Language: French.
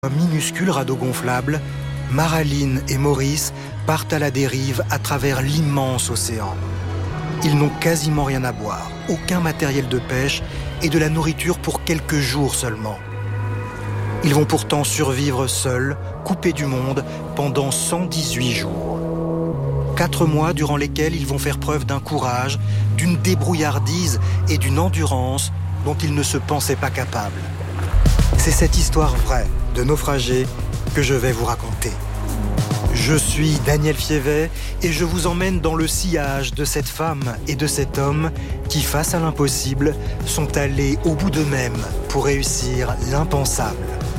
Un minuscule radeau gonflable, Maraline et Maurice partent à la dérive à travers l'immense océan. Ils n'ont quasiment rien à boire, aucun matériel de pêche et de la nourriture pour quelques jours seulement. Ils vont pourtant survivre seuls, coupés du monde, pendant 118 jours. 4 mois durant lesquels ils vont faire preuve d'un courage, d'une débrouillardise et d'une endurance dont ils ne se pensaient pas capables. C'est cette histoire vraie de naufragés que je vais vous raconter. Je suis Daniel Fievet et je vous emmène dans le sillage de cette femme et de cet homme qui, face à l'impossible, sont allés au bout d'eux-mêmes pour réussir l'impensable.